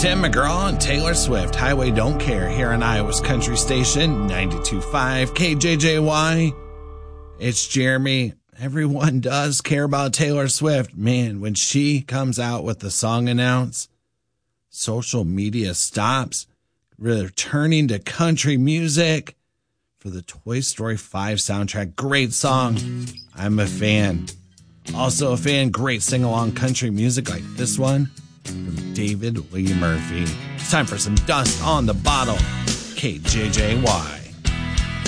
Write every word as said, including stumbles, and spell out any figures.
Tim McGraw and Taylor Swift, Highway Don't Care, here on Iowa's Country Station, ninety-two point five K J J Y. It's Jeremy. Everyone does care about Taylor Swift. Man, when she comes out with the song announce, social media stops, returning to country music for the Toy Story five soundtrack. Great song. I'm a fan. Also a fan, great sing-along country music like this one from David Lee Murphy. It's time for some Dust on the Bottle. K J J Y.